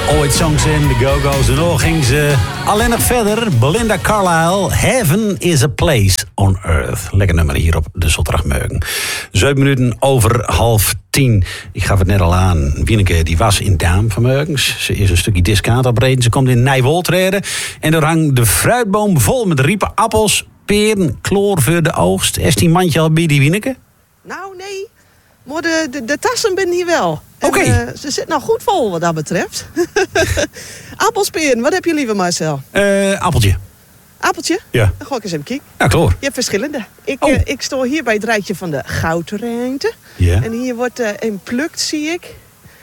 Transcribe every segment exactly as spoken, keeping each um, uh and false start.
Ooit zong ze in de Go-Go's en dan ging ze alleen nog verder. Belinda Carlisle, Heaven is a Place on Earth. Lekker nummer hier op de Zotterdag-Meugen. Zeven minuten over half tien. Ik gaf het net al aan. Wieneke die was in Daam van Meugens. Ze is een stukje discount opreden. Ze komt in Nijwold reden. En daar hangt de fruitboom vol met riepen appels, peren, kloor voor de oogst. Is die mandje al bij die Wieneke? Nou, nee. Maar de, de, de tassen ben hier wel. Oké. Okay. Uh, ze zit nou goed vol wat dat betreft. Appelsperen, wat heb je liever, Marcel? Uh, appeltje. Appeltje? Ja. Dan ga ik eens even kijken. Ja, kloor. Je hebt verschillende. Ik, oh. uh, ik sta hier bij het rijtje van de goudruimte. Ja. En hier wordt uh, een plukt, zie ik.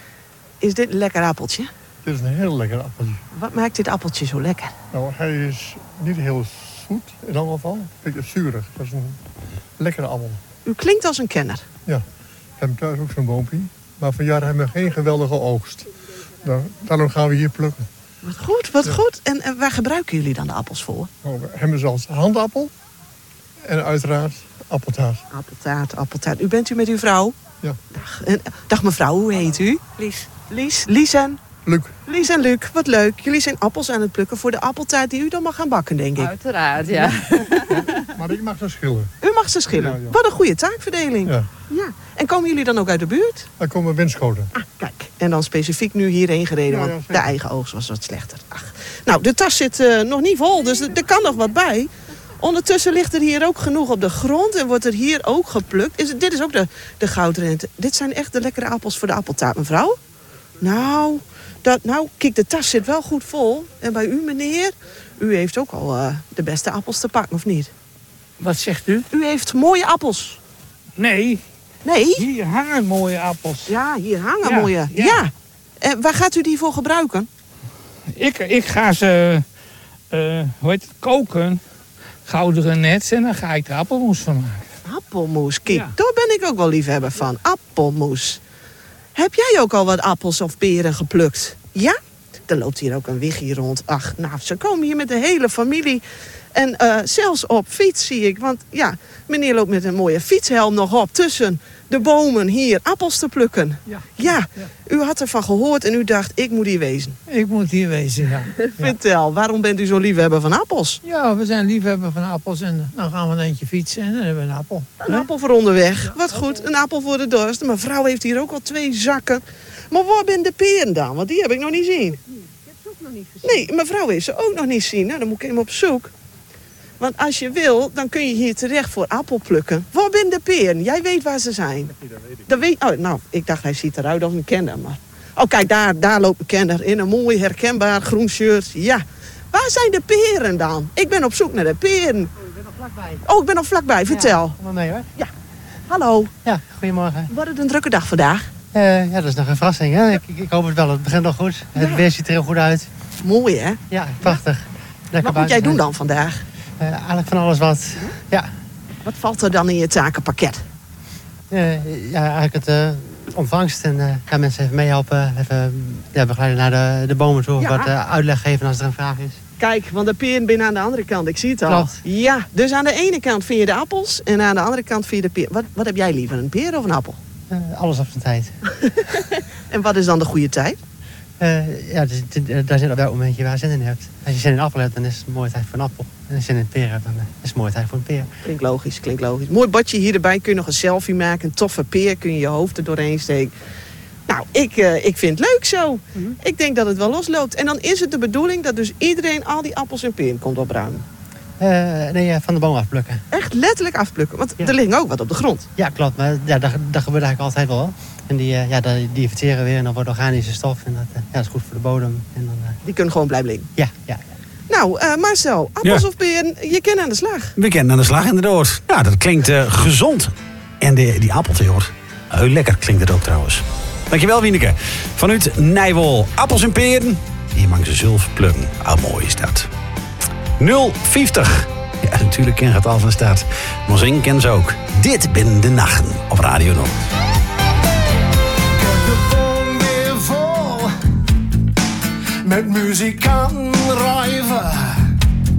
Is dit een lekker appeltje? Dit is een heel lekker appeltje. Wat maakt dit appeltje zo lekker? Nou, hij is niet heel zoet in elk geval. Een beetje zuurig. Dat is een lekkere appel. U klinkt als een kenner. Ja. We hebben thuis ook zo'n boompje. Maar van jaar hebben we geen geweldige oogst. Nou, daarom gaan we hier plukken. Wat goed, wat ja. goed. En, en waar gebruiken jullie dan de appels voor? Nou, we hebben ze als handappel. En uiteraard appeltaart. Appeltaart, appeltaart. U bent u met uw vrouw? Ja. Dag, en, dag mevrouw, hoe heet u? Lies. Lies. Lies en? Luc. Lies en Luc, wat leuk. Jullie zijn appels aan het plukken voor de appeltaart die u dan mag gaan bakken, denk ik. Uiteraard, ja. Maar ik mag ze schillen. U mag ze schillen. Ja, ja. Wat een goede taakverdeling. Ja. Ja. En komen jullie dan ook uit de buurt? Daar komen Winschoten. Ah, kijk. En dan specifiek nu hierheen gereden, Ja, ja, want de zeker. eigen oogst was wat slechter. Ach. Nou, de tas zit uh, nog niet vol, dus er, er kan nog wat bij. Ondertussen ligt er hier ook genoeg op de grond en wordt er hier ook geplukt. Is het, dit is ook de, de goudrente. Dit zijn echt de lekkere appels voor de appeltaart, mevrouw. Nou, dat, nou, kijk, de tas zit wel goed vol. En bij u, meneer, u heeft ook al uh, de beste appels te pakken, of niet? Wat zegt u? U heeft mooie appels. Nee, Nee? hier hangen mooie appels. Ja, hier hangen Ja, mooie. Ja. ja. En waar gaat u die voor gebruiken? Ik, ik ga ze, uh, hoe heet het, koken. Gouderen net en dan ga ik er appelmoes van maken. Appelmoes, kijk, Ja. daar ben ik ook wel liefhebber van. Appelmoes. Heb jij ook al wat appels of peren geplukt? Ja? Er loopt hier ook een wiggie rond. Ach, nou, ze komen hier met de hele familie. En uh, zelfs op fiets zie ik. Want ja, meneer loopt met een mooie fietshelm nog op tussen de bomen hier appels te plukken. Ja. Ja, Ja. u had ervan gehoord en u dacht, ik moet hier wezen. Ik moet hier wezen, ja. ja. Vertel, waarom bent u zo liefhebber van appels? Ja, we zijn liefhebber van appels en dan gaan we een eentje fietsen en dan hebben we een appel. Een appel voor onderweg. Wat goed, een appel voor de dorst. Mijn vrouw heeft hier ook al twee zakken. Maar waar ben de peren dan? Want die heb ik nog niet zien. Ik heb ze ook nog niet gezien. Nee, mijn vrouw heeft ze ook nog niet zien. Nou, dan moet ik even op zoek. Want als je wil, dan kun je hier terecht voor appelplukken. Waar ben de peren? Jij weet waar ze zijn. Dat weet ik. Oh, nou, ik dacht hij ziet eruit als een kenner. Maar... Oh, kijk, daar, daar loopt een kenner in een mooi herkenbaar groen shirt. Ja. Waar zijn de peren dan? Ik ben op zoek naar de peren. Oh, ik ben nog vlakbij. Oh, ik ben nog vlakbij. Vertel. Ja, kom maar mee hoor. Hallo. Ja, goedemorgen. Wordt het een drukke dag vandaag? Uh, ja, dat is nog een verrassing. Hè? Ik, ik hoop het wel. Het begint nog goed. Het Ja. weer ziet er heel goed uit. Mooi, hè? Ja, prachtig. Lekker Wat moet jij buiten doen zijn. dan vandaag? Uh, eigenlijk van alles wat. Ja, Wat valt er dan in je takenpakket? uh, ja eigenlijk het uh, ontvangst. En uh, ja, mensen even meehelpen. Even ja, begeleiden naar de, de bomen toe. Ja. Wat uh, uitleg geven als er een vraag is. Kijk, want de peren binnen aan de andere kant. Ik zie het al. Klopt. Ja, dus aan de ene kant vind je de appels en aan de andere kant vind je de peer. Wat, wat heb jij liever, een peer of een appel? Uh, alles op zijn tijd. En wat is dan de goede tijd? Uh, ja, dus, uh, daar zit op welk moment je waar zin in hebt. Als je zin in een appel hebt, dan is het een mooie tijd voor een appel. En als je zin in een peer hebt, dan uh, is het een mooie tijd voor een peer. Klinkt logisch, klinkt logisch. Mooi badje hier erbij. Kun je nog een selfie maken. Een toffe peer kun je je hoofd er doorheen steken. Nou, ik, uh, ik vind het leuk zo. Mm-hmm. Ik denk dat het wel losloopt. En dan is het de bedoeling dat dus iedereen al die appels en peren komt opruimen. Uh, nee, uh, van de boom afplukken. Echt letterlijk afplukken. Want Ja. er liggen ook wat op de grond. Ja, klopt. Maar ja, dat, dat gebeurt eigenlijk altijd wel. En die, uh, ja, die, die verteren weer en dan wordt organische stof. En dat, uh, ja, dat is goed voor de bodem. En dan, uh, Die kunnen gewoon blijven liggen. ja, ja. Nou, uh, Marcel, appels Ja. of peren, je kent aan de slag. We kennen aan de slag inderdaad. Ja, dat klinkt uh, gezond. En de, die appeltje, hoor. Heel lekker klinkt het ook trouwens. Dankjewel, Wieneke. Vanuit Nijwol. Appels en peren. Hier mag ze zelf plukken. Ah, mooi is dat. nul vijftig. Ja, natuurlijk ken je het al van stad. Maar zingen ken ze ook. Dit binnen de nachten op Radio Noord. Met muziek kan rijven.